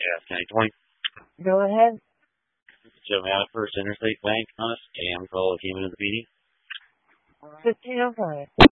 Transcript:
Yes, County 20. Go ahead. Show me out First Interstate Bank on a scam call that came into the PD. 1505.